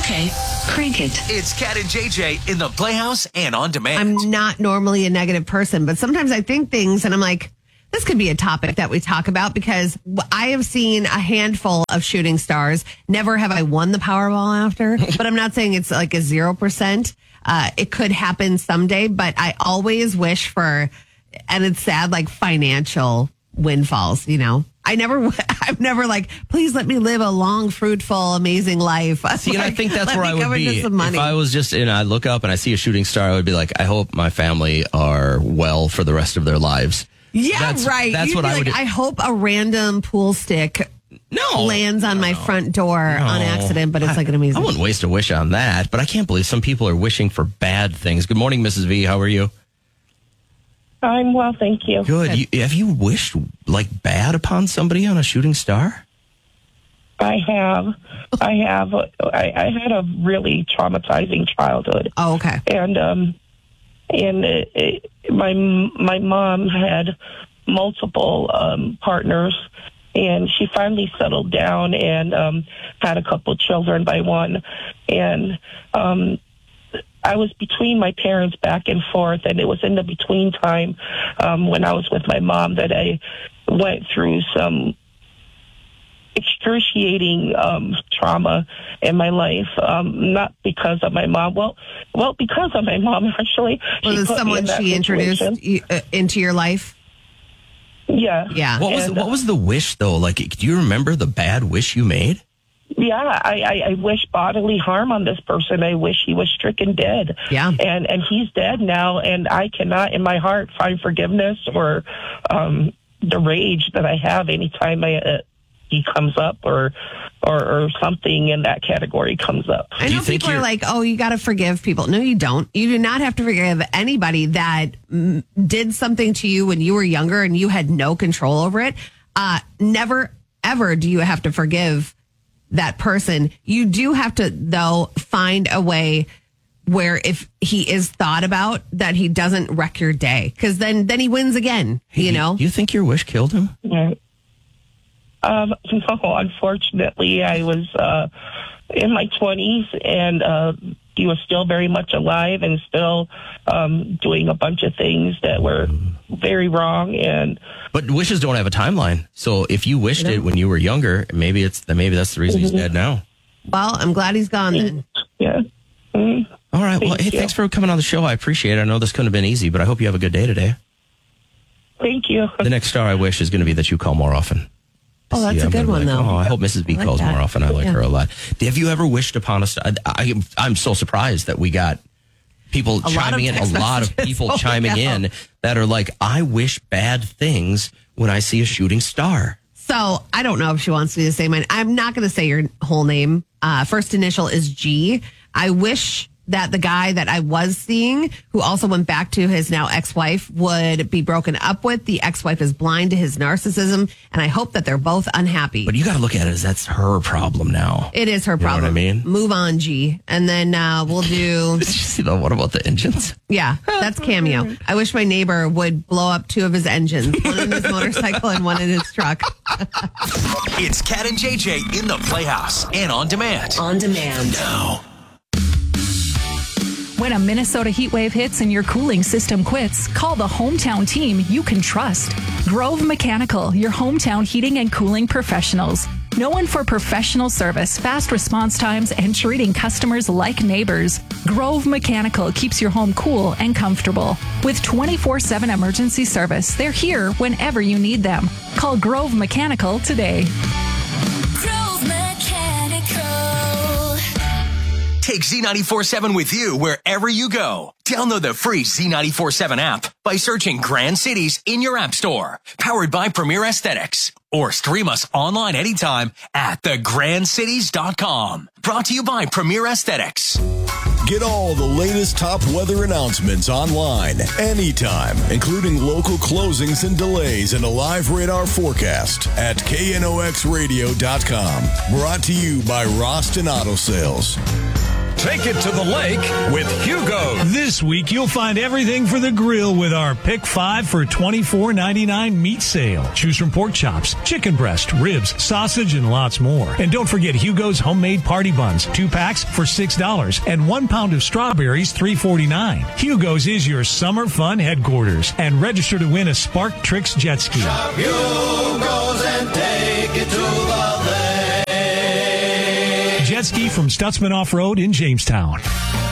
Okay, crank it. It's Cat and JJ in the Playhouse and on demand. I'm not normally a negative person, but sometimes I think things and I'm like, this could be a topic that we talk about because I have seen a handful of shooting stars. Never have I won the Powerball after, but I'm not saying it's like a 0%. It could happen someday, but I always wish for, and it's sad, like financial windfalls, you know? I've never like, please let me live a long, fruitful, amazing life. See, and I think that's where I would be. If I was just, I look up and I see a shooting star, I would be like, I hope my family are well for the rest of their lives. Yeah, right. That's You'd what be I would like, I hope a random pool stick lands on my front door on accident, but it's like an amazing. I wouldn't waste a wish on that, but I can't believe some people are wishing for bad things. Good morning, Mrs. V. How are you? I'm well, thank you. Good. Have you wished like bad upon somebody on a shooting star? I have. I had a really traumatizing childhood. Oh, okay. And my mom had multiple partners, and she finally settled down and had a couple children by one. And I was between my parents back and forth, and it was in the between time when I was with my mom that I went through some excruciating trauma in my life, not because of my mom. Well, because of my mom, actually. Was it someone she introduced into your life? Yeah. Yeah. What was the wish, though? Like, do you remember the bad wish you made? Yeah, I wish bodily harm on this person. I wish he was stricken dead. Yeah. And he's dead now, and I cannot in my heart find forgiveness or the rage that I have anytime he comes up or something in that category comes up. I know people are like, oh, you got to forgive people. No, you don't. You do not have to forgive anybody that did something to you when you were younger and you had no control over it. Never, ever do you have to forgive that person. You do have to, though, find a way where if he is thought about, that he doesn't wreck your day, because then he wins again. You know. You think your wish killed him? Yeah. No, unfortunately, I was in my 20s, and he was still very much alive and still doing a bunch of things that were very wrong. But wishes don't have a timeline. So if you wished it when you were younger, maybe that's the reason he's dead now. Well, I'm glad he's gone then. Yeah. Mm-hmm. All right. Well, hey, thanks for coming on the show. I appreciate it. I know this couldn't have been easy, but I hope you have a good day today. Thank you. The next star I wish is going to be that you call more often. Oh, that's a good one, though. Oh, I hope Mrs. B calls more often. I like her a lot. Have you ever wished upon a star? I'm so surprised that we got people chiming in. A lot of people chiming in that are like, I wish bad things when I see a shooting star. So I don't know if she wants me to say mine. I'm not going to say your whole name. First initial is G. I wish that the guy that I was seeing, who also went back to his now ex-wife, would be broken up with. The ex-wife is blind to his narcissism, and I hope that they're both unhappy. But you got to look at it as that's her problem now. It is her problem. You know what I mean? Move on, G. And then we'll do... Did you see the what about the engines? Yeah, that's Cameo. I wish my neighbor would blow up 2 of his engines, one in his motorcycle and one in his truck. It's Cat and JJ in the Playhouse and on demand. On demand. Now. When a Minnesota heat wave hits and your cooling system quits, call the hometown team you can trust. Grove Mechanical, your hometown heating and cooling professionals. Known for professional service, fast response times, and treating customers like neighbors, Grove Mechanical keeps your home cool and comfortable. With 24/7 emergency service, they're here whenever you need them. Call Grove Mechanical today. Grove Mechanical. Take Z94.7 with you wherever you go. Download the free Z94.7 app by searching Grand Cities in your app store. Powered by Premier Aesthetics. Or stream us online anytime at thegrandcities.com. Brought to you by Premier Aesthetics. Get all the latest top weather announcements online, anytime, including local closings and delays and a live radar forecast at knoxradio.com. Brought to you by Roston Auto Sales. Take it to the lake with Hugo's. This week, you'll find everything for the grill with our Pick 5 for $24.99 meat sale. Choose from pork chops, chicken breast, ribs, sausage, and lots more. And don't forget Hugo's homemade party buns, 2 packs for $6, and 1 pound of strawberries, $3.49. Hugo's is your summer fun headquarters. And register to win a Spark Tricks jet ski. Shop Hugo's and take it to the lake. Jet ski from Stutzman Off-Road in Jamestown.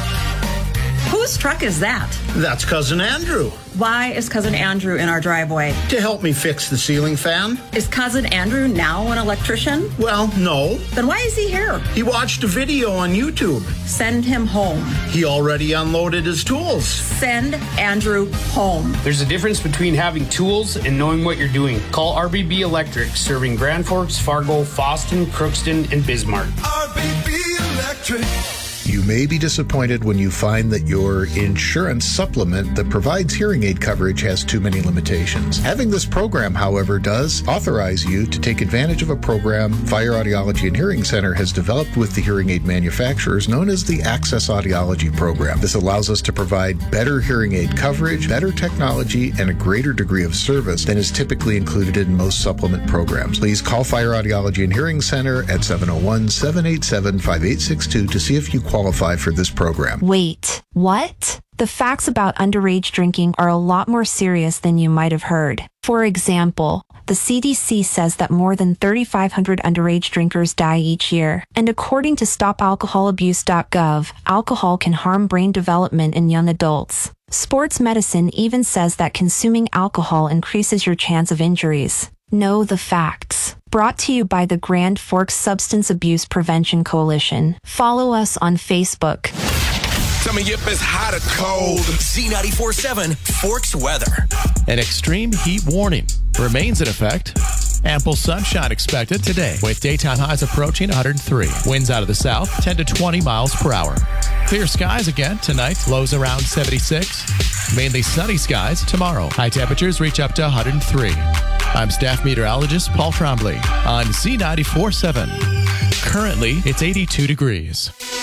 Whose truck is that? That's Cousin Andrew. Why is Cousin Andrew in our driveway? To help me fix the ceiling fan. Is Cousin Andrew now an electrician? Well, no. Then why is he here? He watched a video on YouTube. Send him home. He already unloaded his tools. Send Andrew home. There's a difference between having tools and knowing what you're doing. Call RBB Electric, serving Grand Forks, Fargo, Fosston, Crookston, and Bismarck. RBB Electric. You may be disappointed when you find that your insurance supplement that provides hearing aid coverage has too many limitations. Having this program, however, does authorize you to take advantage of a program Fire Audiology and Hearing Center has developed with the hearing aid manufacturers known as the Access Audiology Program. This allows us to provide better hearing aid coverage, better technology, and a greater degree of service than is typically included in most supplement programs. Please call Fire Audiology and Hearing Center at 701-787-5862 to see if you qualify for this program. Wait, what? The facts about underage drinking are a lot more serious than you might have heard. For example, the CDC says that more than 3,500 underage drinkers die each year. And according to StopAlcoholAbuse.gov, alcohol can harm brain development in young adults. Sports medicine even says that consuming alcohol increases your chance of injuries. Know the facts. Brought to you by the Grand Forks Substance Abuse Prevention Coalition. Follow us on Facebook. Tell me if it's hot or cold. Z94.7 Forks weather. An extreme heat warning remains in effect. Ample sunshine expected today with daytime highs approaching 103. Winds out of the south 10 to 20 miles per hour. Clear skies again tonight. Lows around 76. Mainly sunny skies tomorrow. High temperatures reach up to 103. I'm staff meteorologist Paul Trombley on Z94.7. Currently, it's 82 degrees.